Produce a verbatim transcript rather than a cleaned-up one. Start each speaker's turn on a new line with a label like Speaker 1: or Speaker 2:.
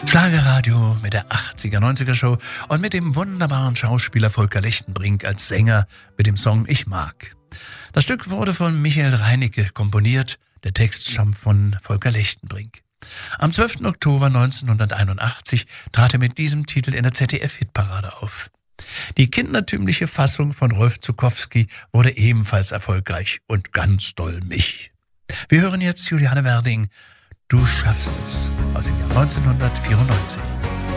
Speaker 1: Schlagerradio mit der achtziger, neunziger Show und mit dem wunderbaren Schauspieler Volker Lechtenbrink als Sänger mit dem Song Ich mag. Das Stück wurde von Michael Reinicke komponiert, der Text stammt von Volker Lechtenbrink. Am zwölften Oktober neunzehnhunderteinundachtzig trat er mit diesem Titel in der Z D F-Hitparade auf. Die kindertümliche Fassung von Rolf Zuckowski wurde ebenfalls erfolgreich und ganz doll mich. Wir hören jetzt Juliane Werding, Du schaffst es, aus dem Jahr neunzehnhundertvierundneunzig.